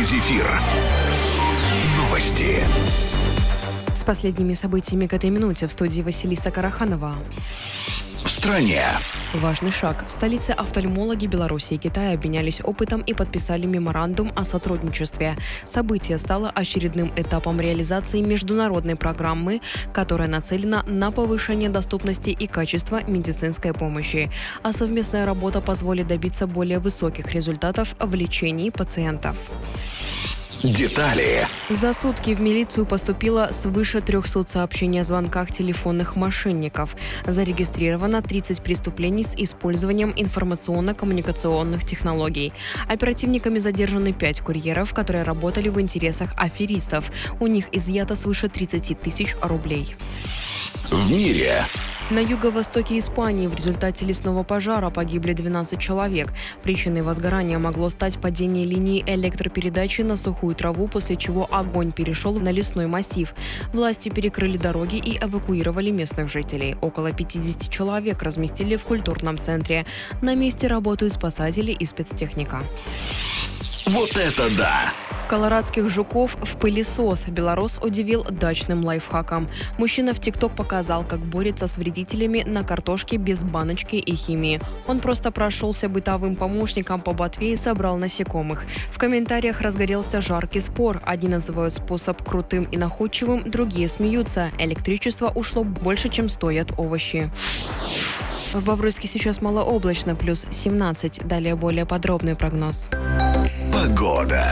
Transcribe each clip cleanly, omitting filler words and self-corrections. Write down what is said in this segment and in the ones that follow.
Зефир. Новости. С последними событиями к этой минуте в студии Василиса Караханова. В стране. Важный шаг. В столице офтальмологи Беларуси и Китая обменялись опытом и подписали меморандум о сотрудничестве. Событие стало очередным этапом реализации международной программы, которая нацелена на повышение доступности и качества медицинской помощи. А совместная работа позволит добиться более высоких результатов в лечении пациентов. Детали. За сутки в милицию поступило свыше 300 сообщений о звонках телефонных мошенников. Зарегистрировано 30 преступлений с использованием информационно-коммуникационных технологий. Оперативниками задержаны 5 курьеров, которые работали в интересах аферистов. У них изъято свыше 30 тысяч рублей. В мире. На юго-востоке Испании в результате лесного пожара погибли 12 человек. Причиной возгорания могло стать падение линии электропередачи на сухую траву, после чего огонь перешел на лесной массив. Власти перекрыли дороги и эвакуировали местных жителей. Около 50 человек разместили в культурном центре. На месте работают спасатели и спецтехника. Вот это да! Колорадских жуков в пылесос. Белорус удивил дачным лайфхаком. Мужчина в ТикТок показал, как борется с вредителями на картошке без баночки и химии. Он просто прошелся бытовым помощником по ботве и собрал насекомых. В комментариях разгорелся жаркий спор. Одни называют способ крутым и находчивым, другие смеются. Электричество ушло больше, чем стоят овощи. В Бобруйске сейчас малооблачно, плюс 17. Далее более подробный прогноз. Погода.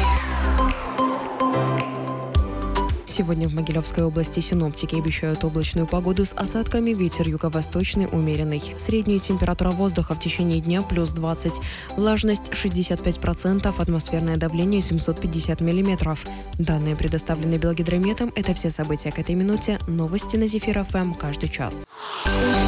Сегодня в Могилевской области синоптики обещают облачную погоду с осадками, ветер юго-восточный умеренный. Средняя температура воздуха в течение дня плюс 20, влажность 65%, атмосферное давление 750 миллиметров. Данные предоставлены Белгидрометом. Это все события к этой минуте. Новости на Зефир ФМ каждый час.